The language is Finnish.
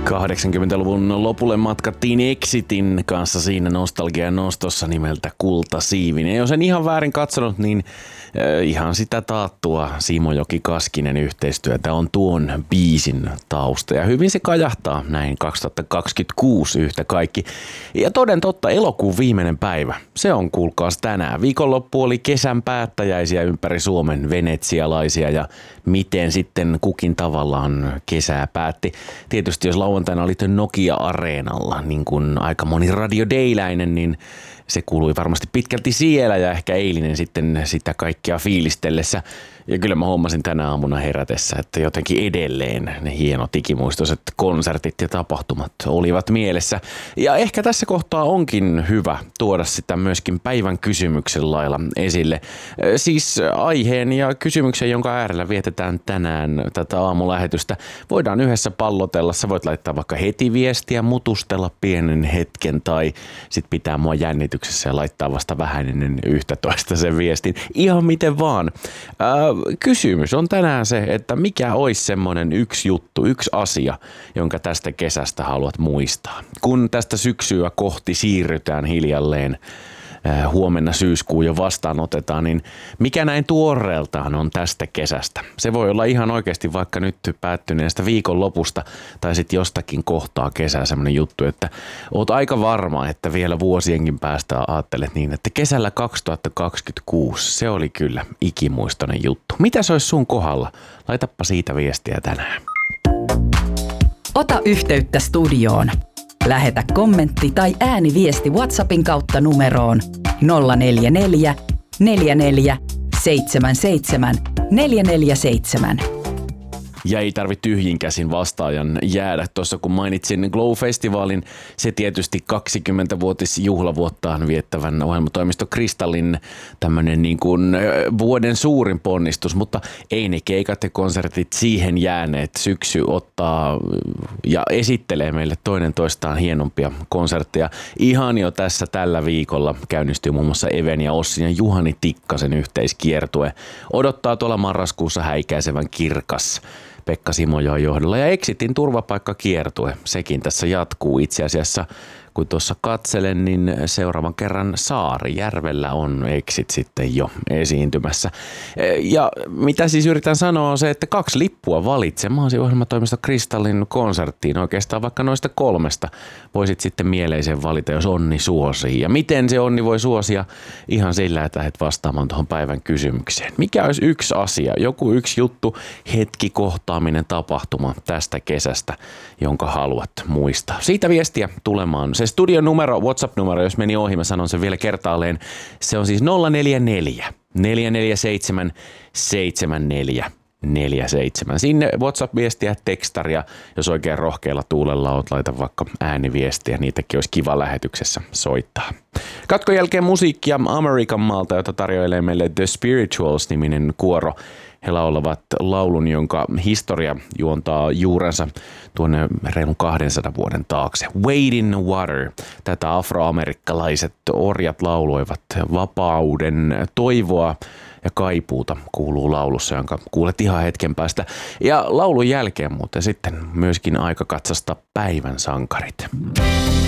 80-luvun lopulle matkattiin Exitin kanssa siinä nostalgian nostossa nimeltä Kultasiivinen. Jos en ihan väärin katsonut, niin ihan sitä taattua Simojoki Kaskinen yhteistyötä on tuon biisin tausta. Ja hyvin se kajahtaa näin 2026 yhtä kaikki. Ja toden totta, elokuun viimeinen päivä. Se on kuulkaas tänään. Viikonloppu oli kesän päättäjäisiä ympäri Suomen venetsialaisia ja miten sitten kukin tavallaan kesää päätti. Tietysti jos lauantaina oli Nokia-areenalla, niin kuin aika moni radiodeiläinen, niin se kuului varmasti pitkälti siellä ja ehkä eilinen sitten sitä kaikkea fiilistellessä. Ja kyllä mä huomasin tänä aamuna herätessä, että jotenkin edelleen ne hienot ikimuistoiset konsertit ja tapahtumat olivat mielessä. Ja ehkä tässä kohtaa onkin hyvä tuoda sitä myöskin päivän kysymyksen lailla esille. Siis aiheen ja kysymyksen, jonka äärellä vietetään tänään tätä aamulähetystä. Voidaan yhdessä pallotella. Sä voit laittaa vaikka heti viestiä, mutustella pienen hetken tai sit pitää mua jännityksessä ja laittaa vasta vähän ennen 11 sen viestin. Ihan miten vaan. Kysymys on tänään se, että mikä olisi semmoinen yksi juttu, yksi asia, jonka tästä kesästä haluat muistaa. Kun tästä syksyä kohti siirrytään hiljalleen, huomenna syyskuu jo vastaanotetaan, niin mikä näin tuoreeltaan on tästä kesästä? Se voi olla ihan oikeasti vaikka nyt päättyneestä viikonlopusta tai sitten jostakin kohtaa kesää semmoinen juttu, että oot aika varma, että vielä vuosienkin päästä ajattelet niin, että kesällä 2026 se oli kyllä ikimuistoinen juttu. Mitä se olisi sun kohdalla? Laitappa siitä viestiä tänään. Ota yhteyttä studioon. Lähetä kommentti tai ääniviesti WhatsAppin kautta numeroon 044 44 77 447. Ja ei tarvitse tyhjin käsin vastaajan jäädä. Tuossa kun mainitsin Glow-festivaalin, se tietysti 20-vuotisjuhlavuottaan viettävän ohjelmatoimisto Kristallin tämmöinen niin kuin vuoden suurin ponnistus, mutta ei ne keikat ja konsertit siihen jääneet. Syksy ottaa ja esittelee meille toinen toistaan hienompia konsertteja. Ihan jo tässä tällä viikolla käynnistyy muun muassa Even ja Ossin ja Juhani Tikkasen yhteiskiertue. Odottaa tuolla marraskuussa häikäisevän kirkas Pekka Simojoen johdolla ja Exitin turvapaikkakiertue. Sekin tässä jatkuu itse asiassa. Kun tuossa katselen, niin seuraavan kerran Saarijärvellä on Exit sitten jo esiintymässä. Ja mitä siis yritän sanoa on se, että 2 lippua valitsemaan ohjelmatoimisto Kristallin konserttiin. Oikeastaan vaikka noista 3 voisit sitten mieleisen valita, jos onni suosii. Ja miten se onni voi suosia? Ihan sillä, että lähdet vastaamaan tuohon päivän kysymykseen. Mikä olisi yksi asia, joku yksi juttu, hetki, kohtaaminen, tapahtuma tästä kesästä, jonka haluat muistaa? Siitä viestiä tulemaan. Se studion numero, WhatsApp-numero, jos meni ohi, mä sanon sen vielä kertaalleen. Se on siis 044 447 7447. Sinne WhatsApp-viestiä, tekstaria, jos oikein rohkealla tuulella oot, laita vaikka ääniviestiä, niitäkin olisi kiva lähetyksessä soittaa. Katkon jälkeen musiikkia Amerikan maalta, jota tarjoilee meille The Spirituals-niminen kuoro. He laulavat laulun, jonka historia juontaa juurensa tuonne reilun 200 vuoden taakse. Wade in the Water. Tätä afroamerikkalaiset orjat lauloivat vapauden toivoa ja kaipuuta kuuluu laulussa, jonka kuulet ihan hetken päästä. Ja laulun jälkeen muuten sitten myöskin aika katsastaa päivän sankarit.